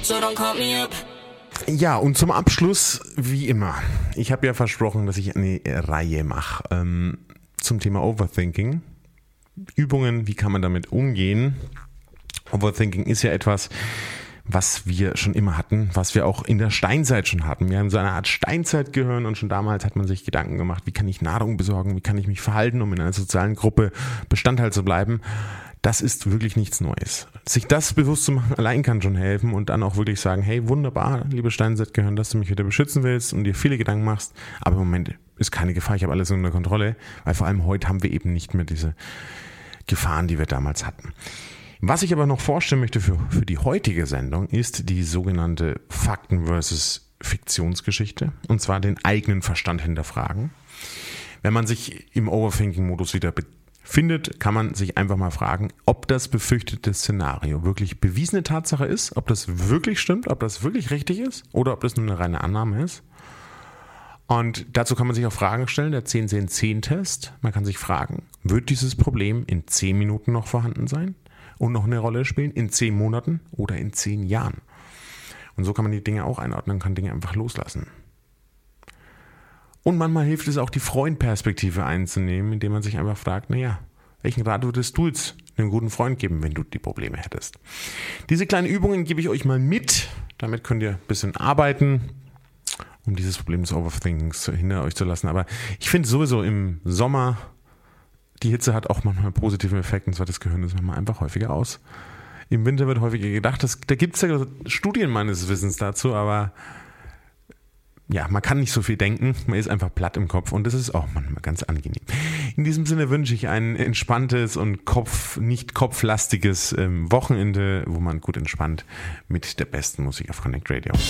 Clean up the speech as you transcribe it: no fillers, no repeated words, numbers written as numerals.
so don't call me up. Ja, und zum Abschluss, wie immer, ich habe ja versprochen, dass ich eine Reihe mache zum Thema Overthinking. Übungen, wie kann man damit umgehen? Overthinking ist ja etwas, was wir schon immer hatten, was wir auch in der Steinzeit schon hatten. Wir haben so eine Art Steinzeitgehirn und schon damals hat man sich Gedanken gemacht, wie kann ich Nahrung besorgen, wie kann ich mich verhalten, um in einer sozialen Gruppe Bestandteil zu bleiben. Das ist wirklich nichts Neues. Sich das bewusst zu machen, allein kann schon helfen und dann auch wirklich sagen, hey, wunderbar, liebe Steinzeitgehirn, dass du mich wieder beschützen willst und dir viele Gedanken machst, aber im Moment ist keine Gefahr, ich habe alles unter Kontrolle, weil vor allem heute haben wir eben nicht mehr diese Gefahren, die wir damals hatten. Was ich aber noch vorstellen möchte für die heutige Sendung, ist die sogenannte Fakten versus Fiktionsgeschichte, und zwar den eigenen Verstand hinterfragen. Wenn man sich im Overthinking-Modus wieder befindet, kann man sich einfach mal fragen, ob das befürchtete Szenario wirklich bewiesene Tatsache ist, ob das wirklich stimmt, ob das wirklich richtig ist oder ob das nur eine reine Annahme ist. Und dazu kann man sich auch Fragen stellen, der 10-10-10-Test. Man kann sich fragen, wird dieses Problem in 10 Minuten noch vorhanden sein und noch eine Rolle spielen, in 10 Monaten oder in 10 Jahren? Und so kann man die Dinge auch einordnen, kann Dinge einfach loslassen. Und manchmal hilft es auch, die Freundperspektive einzunehmen, indem man sich einfach fragt, naja, welchen Rat würdest du jetzt einem guten Freund geben, wenn du die Probleme hättest? Diese kleinen Übungen gebe ich euch mal mit. Damit könnt ihr ein bisschen arbeiten, um dieses Problem des Overthinkings hinter euch zu lassen. Aber ich finde sowieso im Sommer, die Hitze hat auch manchmal einen positiven Effekt, und zwar das Gehirn ist manchmal einfach häufiger aus. Im Winter wird häufiger gedacht, da gibt es ja Studien meines Wissens dazu, aber ja, man kann nicht so viel denken, man ist einfach platt im Kopf und das ist auch manchmal ganz angenehm. In diesem Sinne wünsche ich ein entspanntes und nicht kopflastiges Wochenende, wo man gut entspannt mit der besten Musik auf Connect Radio.